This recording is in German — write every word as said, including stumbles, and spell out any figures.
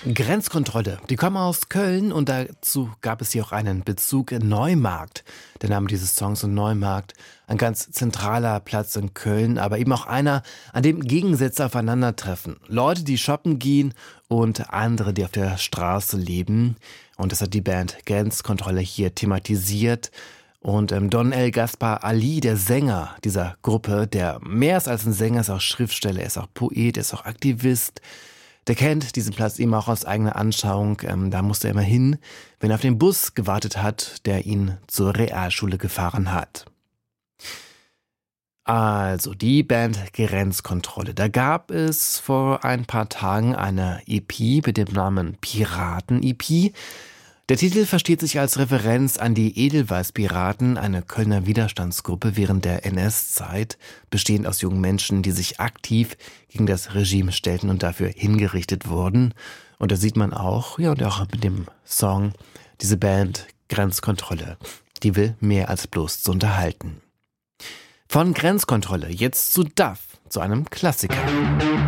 Grenzkontrolle. Die kommen aus Köln und dazu gab es hier auch einen Bezug in Neumarkt. Der Name dieses Songs und Neumarkt, ein ganz zentraler Platz in Köln, aber eben auch einer, an dem Gegensätze aufeinandertreffen. Leute, die shoppen gehen und andere, die auf der Straße leben. Und das hat die Band Grenzkontrolle hier thematisiert. Und ähm, Don El Gaspar Ali, der Sänger dieser Gruppe, der mehr ist als ein Sänger, ist auch Schriftsteller, er ist auch Poet, er ist auch Aktivist. Der kennt diesen Platz eben auch aus eigener Anschauung. Ähm, da musste er immer hin, wenn er auf den Bus gewartet hat, der ihn zur Realschule gefahren hat. Also die Band Grenzkontrolle. Da gab es vor ein paar Tagen eine E P mit dem Namen Piraten-E P. Der Titel versteht sich als Referenz an die Edelweiß-Piraten, eine Kölner Widerstandsgruppe während der N S-Zeit, bestehend aus jungen Menschen, die sich aktiv gegen das Regime stellten und dafür hingerichtet wurden. Und da sieht man auch, ja, und auch mit dem Song, diese Band Grenzkontrolle, die will mehr als bloß zu unterhalten. Von Grenzkontrolle jetzt zu D A F, zu einem Klassiker.